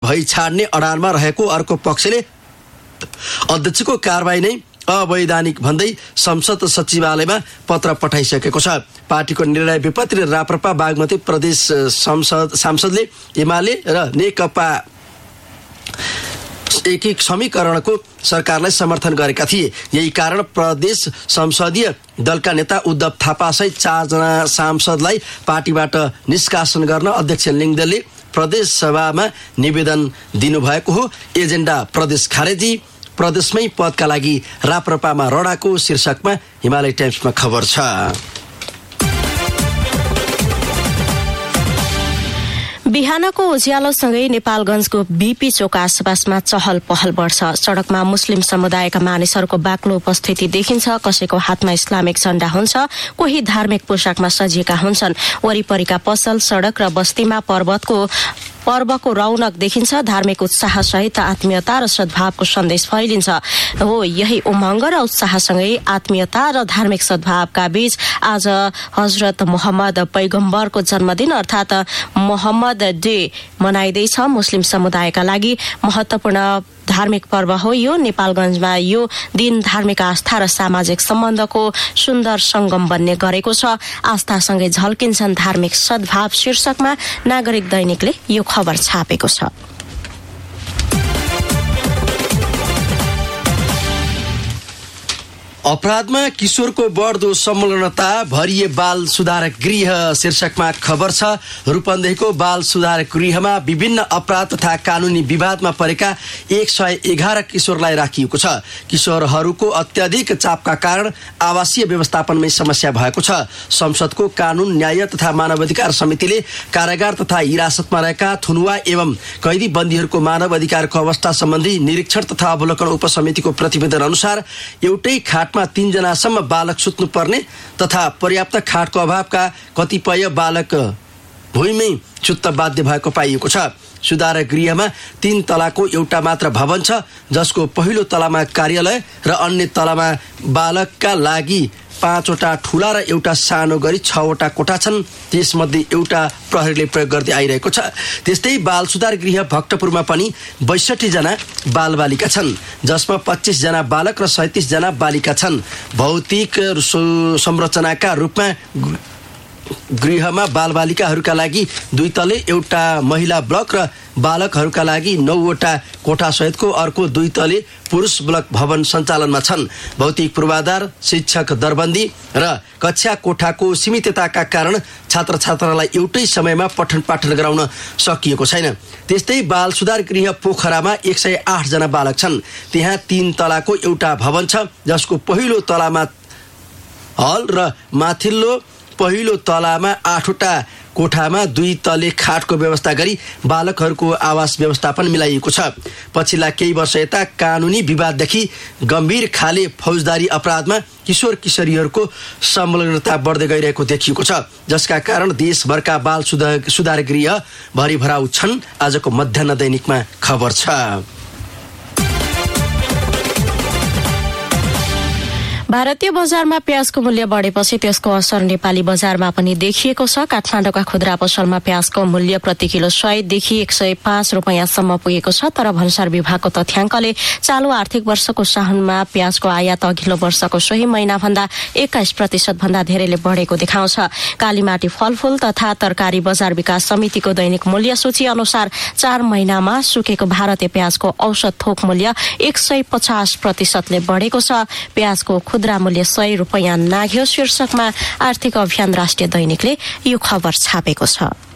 भई छाड्ने अडानमा रहेको अर्को पक्षले अध्यक्षको कारबाही नै अवैधानिक भन्दै संसद सचिवालयमा पत्र पठाइसकेको छ। पार्टीको निर्णय विपत्ति राप्रपा बागमती प्रदेश सांसदले एमाले र नेकपा एकीकृत समीकरणको सरकारलाई समर्थन गरेका थिए। यही कारण प्रदेश संसदीय दलका नेता उद्धव थापा सहित 4 जना सांसदलाई पार्टीबाट निष्कासन गर्न अध्यक्ष लिङदेनले प्रदेश सभामा निवेदन दिनुभएको हो। एजेन्डा प्रदेश खारेजी, प्रदेशमै पदका लागि राप्रपामा रडाको शीर्षकमा हिमालय टाइम्समा खबर छ। बिहानको उज्यालोसँगै नेपालगञ्जको बीपी चोक आसपासमा चहल पहल बढ्छ। सड़कमा मुस्लिम समुदायका मानिसहरूको बाक्लो उपस्थिति देखिन्छ। कसैको हातमा इस्लामिक झण्डा हुन्छ, कोही धार्मिक पोशाकमा सजिएका हुन्छन्। वरिपरिका पसल, सड़क र बस्तीमा पर्वको रौनक देखिन्छ। धार्मिक उत्साह सहित आत्मीयता र सद्भावको सन्देश फैलिन्छ। हो, यही उमङ्ग र उत्साहसँगै आत्मीयता र धार्मिक सद्भावका बीच आज हजरत मोहम्मद पैगम्बरको जन्मदिन अर्थात मोहम्मद डे मनाइँदैछ। मुस्लिम समुदायका लागि महत्वपूर्ण धार्मिक पर्व हो यो। नेपालगञ्जमा यो दिन धार्मिक आस्था र सामाजिक सम्बन्धको सुन्दर संगम बन्ने गरेको छ। आस्थासँगै झल्किन्छन् धार्मिक सद्भाव शीर्षकमा नागरिक दैनिकले यो खबर छापेको छ। अपराधमा किशोरको बढ्दो संलग्नता भरिए बाल सुधार गृह शीर्षकमा खबर छ। रूपन्देहीको बाल सुधार गृहमा विभिन्न अपराध तथा कानूनी विवादमा परेका 111 किशोरलाई राखिएको छ। किशोरहरूको अत्याधिक चापका कारण आवासीय व्यवस्थापनमै समस्या भएको छ। संसदको कानून, न्याय तथा मानवाधिकार समितिले कारागार तथा हिरासतमा रहेका थुनुवा एवं कैदी बन्दीहरूको मानव अधिकारको अवस्था सम्बन्धी निरीक्षण तथा अवलोकन उपसमितिको प्रतिवेदन अनुसार एउटै खाटमा 3 जनासम्म बालक सुत्नुपर्ने तथा पर्याप्त खाटको अभावका कतिपय बालक भुइँमै सुत्न बाध्य भएको पाइएको छ। सुधार गृहमा 3 तलाको एउटा मात्र भवन छ, जसको पहिलो तलामा कार्यालय र अन्य तलामा बालकका लागि 5 वटा ठूला र एउटा सानो गरी 6 वटा कोठा छन्। त्यसमध्ये एउटा प्रहरीले प्रयोग गर्दै आइरहेको छ। त्यस्तै बाल सुधार गृह भक्तपुरमा पनि 62 जना बालबालिका छन्, जसमा 25 जना बालक र 37 जना बालिका छन्। भौतिक संरचनाका रूपमा गृहमा बालबालिकाहरूका लागि 2 तले एउटा महिला ब्लक र बालकहरूका लागि 9 वटा कोठा सहितको अर्को 2 तले पुरुष ब्लक भवन सञ्चालनमा छन्। भौतिक पूर्वाधार, शिक्षक दरबन्दी र कक्षा कोठाको सीमितताका कारण छात्र छात्रालाई एउटै समयमा पठन पाठन गराउन सकिएको छैन। त्यस्तै बाल सुधार गृह पोखरामा 108 जना बालक छन्। त्यहाँ 3 तलाको एउटा भवन छ, जसको पहिलो तलामा हल र माथिल्लो पहिलो तलामा 8 वटा कोठामा 2 तले खाटको व्यवस्था गरी बालकहरूको आवास व्यवस्थापन मिलाइएको छ। पछिल्ला केही वर्ष यता कानूनी विवाददेखि गम्भीर खाले फौजदारी अपराधमा किशोर किशोरीहरूको संलग्नता बढ्दै गइरहेको देखिएको छ, जसका कारण देशभरका बाल सुधार गृह भरिभराउ छन्। आजको मध्याह्न दैनिकमा खबर छ। भारतीय बजारमा प्याजको मूल्य बढेपछि त्यसको असर नेपाली बजारमा पनि देखिएको छ। काठमाडौँका खुद्रा पसलमा प्याजको मूल्य प्रति किलो 100 देखि 105 रुपैयाँसम्म पुगेको छ। तर भन्सार विभागको तथ्याङ्कले चालू आर्थिक वर्षको साउनमा प्याजको आयात अघिल्लो वर्षको सोही महिनाभन्दा 21% भन्दा धेरैले बढेको देखाउँछ। कालीमाटी फलफूल तथा तरकारी बजार विकास समितिको दैनिक मूल्य सूची अनुसार 4 महिनामा सुकेको भारतीय प्याजको औसत थोक मूल्य 150%ले बढेको छ। प्याजको खुद्रा मूल्य 100 रुपैयाँ नाघ्यो शीर्षकमा आर्थिक अभियान राष्ट्रिय दैनिकले यो खबर छापेको छ।